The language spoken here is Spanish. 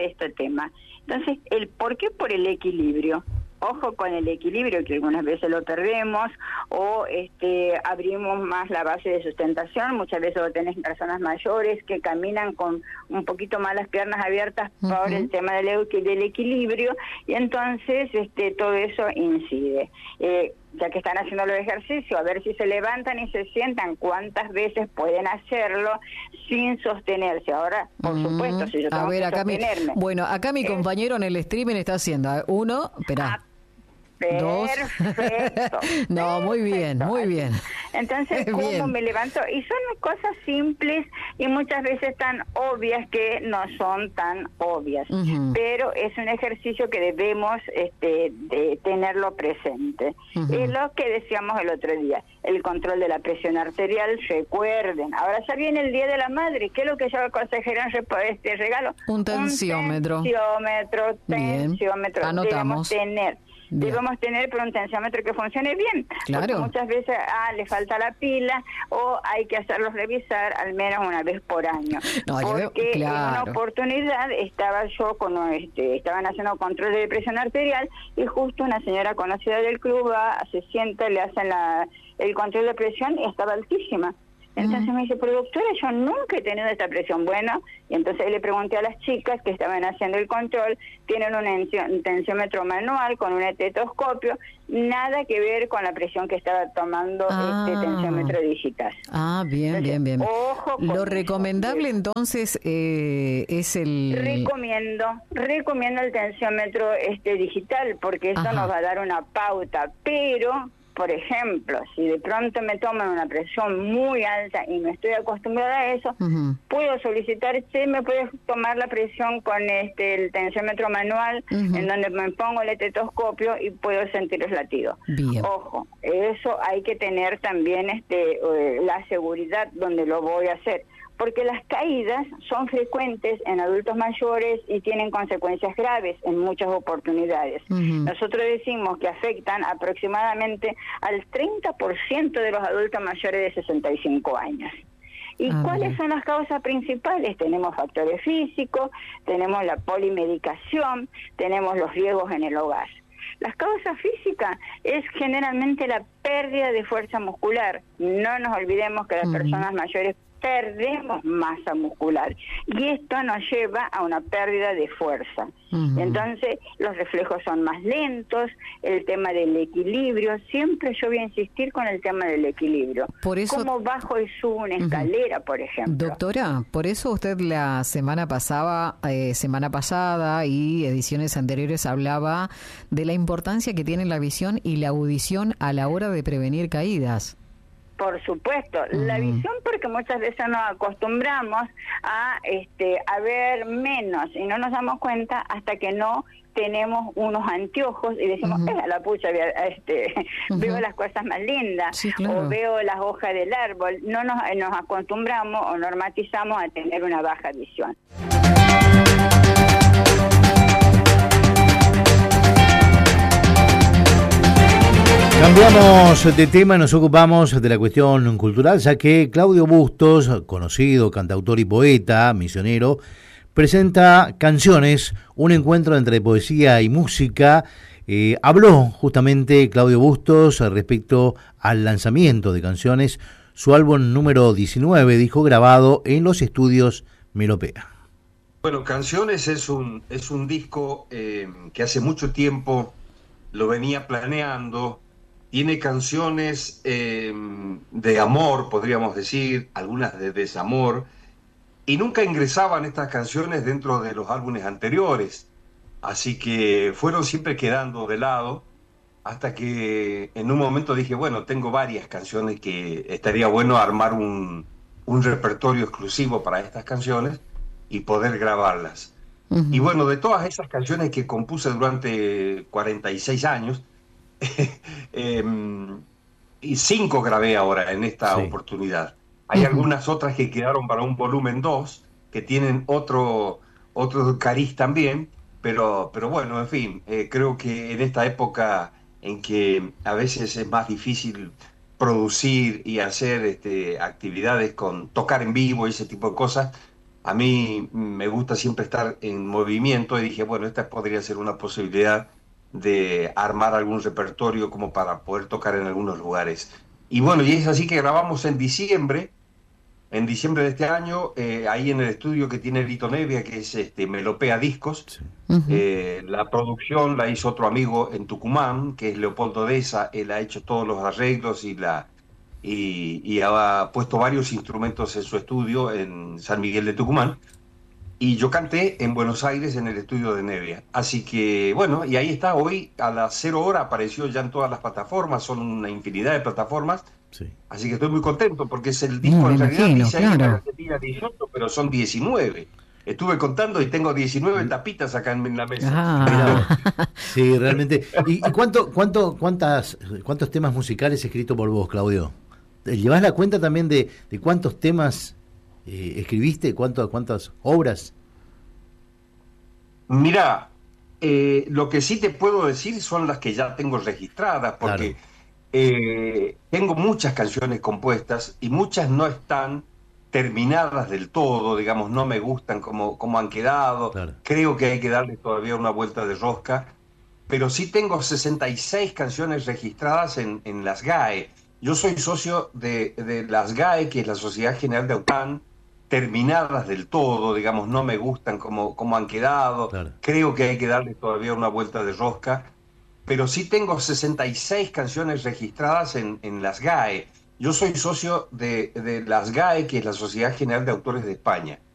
este tema. Entonces, ¿por qué? Por el equilibrio. Ojo con el equilibrio, que algunas veces lo perdemos, o abrimos más la base de sustentación. Muchas veces lo tenés personas mayores que caminan con un poquito más las piernas abiertas por el tema del equilibrio, y entonces todo eso incide. Ya que están haciendo los ejercicios, a ver si se levantan y se sientan, cuántas veces pueden hacerlo sin sostenerse. Ahora, por supuesto, si yo tengo que sostenerme. Bueno, acá mi compañero en el streaming está haciendo uno, esperá. Perfecto. No, muy bien, muy bien. Entonces, ¿cómo bien. me levanto? Y son cosas simples y muchas veces tan obvias que no son tan obvias. Pero es un ejercicio que debemos de tenerlo presente. Es lo que decíamos el otro día, el control de la presión arterial. Recuerden, ahora ya viene el Día de la Madre. ¿Qué es lo que yo aconsejé en regalo? Un tensiómetro. Tensiómetro. Anotamos. Debemos tener, pero un tensiómetro que funcione bien. Claro. Porque muchas veces le falta la pila, o hay que hacerlos revisar al menos una vez por año. Porque en una oportunidad estaban haciendo control de presión arterial, y justo una señora conocida del club se sienta, le hacen el control de presión y estaba altísima. Entonces me dice, pero doctora, yo nunca he tenido esta presión. Bueno, y entonces le pregunté a las chicas que estaban haciendo el control, tienen un tensiómetro manual con un estetoscopio, nada que ver con la presión que estaba tomando este tensiómetro digital. Bien, entonces, bien. Ojo con lo recomendable entonces es el... Recomiendo el tensiómetro digital, porque esto nos va a dar una pauta, pero... Por ejemplo, si de pronto me toman una presión muy alta y no estoy acostumbrada a eso, puedo solicitar, me puedes tomar la presión con el tensiómetro manual, en donde me pongo el estetoscopio y puedo sentir los latidos. Bien. Ojo, eso hay que tener también la seguridad donde lo voy a hacer, porque las caídas son frecuentes en adultos mayores y tienen consecuencias graves en muchas oportunidades. Nosotros decimos que afectan aproximadamente al 30% de los adultos mayores de 65 años. ¿Y cuáles son las causas principales? Tenemos factores físicos, tenemos la polimedicación, tenemos los riesgos en el hogar. Las causas físicas es generalmente la pérdida de fuerza muscular. No nos olvidemos que las personas mayores perdemos masa muscular, y esto nos lleva a una pérdida de fuerza. Entonces los reflejos son más lentos, el tema del equilibrio, siempre yo voy a insistir con el tema del equilibrio. Por eso, como bajo y subo una escalera, por ejemplo. Doctora, por eso usted la semana pasada y ediciones anteriores hablaba de la importancia que tiene la visión y la audición a la hora de prevenir caídas. Por supuesto, la visión, porque muchas veces nos acostumbramos a ver menos y no nos damos cuenta hasta que no tenemos unos anteojos y decimos, a la pucha, veo las cosas más lindas, o veo las hojas del árbol. No nos acostumbramos o normatizamos a tener una baja visión. Cambiamos de tema y nos ocupamos de la cuestión cultural, ya que Claudio Bustos, conocido cantautor y poeta, misionero, presenta Canciones, un encuentro entre poesía y música. Habló justamente Claudio Bustos respecto al lanzamiento de Canciones, su álbum número 19, dijo, grabado en los estudios Melopea. Bueno, Canciones es un disco que hace mucho tiempo lo venía planeando. Tiene canciones de amor, podríamos decir, algunas de desamor, y nunca ingresaban estas canciones dentro de los álbumes anteriores, así que fueron siempre quedando de lado, hasta que en un momento dije, bueno, tengo varias canciones que estaría bueno armar un repertorio exclusivo para estas canciones y poder grabarlas. Y bueno, de todas esas canciones que compuse durante 46 años, y 5 grabé ahora en esta oportunidad. Hay algunas otras que quedaron para un volumen 2 que tienen otro cariz también, pero bueno, en fin, creo que en esta época en que a veces es más difícil producir y hacer actividades con tocar en vivo y ese tipo de cosas, A mí me gusta siempre estar en movimiento y dije, bueno, esta podría ser una posibilidad de armar algún repertorio como para poder tocar en algunos lugares. Y bueno, y es así que grabamos en diciembre de este año, ahí en el estudio que tiene Vito Nevia, que es Melopea Discos. Sí. La producción la hizo otro amigo en Tucumán, que es Leopoldo Deza. Él ha hecho todos los arreglos y ha puesto varios instrumentos en su estudio en San Miguel de Tucumán. Y yo canté en Buenos Aires en el estudio de Nevia. Así que, bueno, y ahí está. Hoy a las 0 horas apareció ya en todas las plataformas, son una infinidad de plataformas. Sí. Así que estoy muy contento porque es el disco, Me en realidad imagino, dice ahí en la claro. gacetilla 18, pero son 19. Estuve contando y tengo 19 tapitas acá en la mesa. Ah. Sí, realmente. ¿Y cuántos temas musicales escritos por vos, Claudio? ¿Llevás la cuenta también de cuántos temas escribiste? ¿Cuántas obras? Mira, lo que sí te puedo decir son las que ya tengo registradas, porque Claro, tengo muchas canciones compuestas y muchas no están terminadas del todo, digamos, no me gustan como han quedado. claro. Creo que hay que darle todavía una vuelta de rosca, pero sí tengo 66 canciones registradas en las GAE. Yo soy socio de las GAE, que es la Sociedad General de Aután, terminadas del todo, digamos, no me gustan como han quedado. Claro. Creo que hay que darle todavía una vuelta de rosca, pero sí tengo 66 canciones registradas en las GAE. Yo soy socio de las GAE, que es la Sociedad General de Autores de España.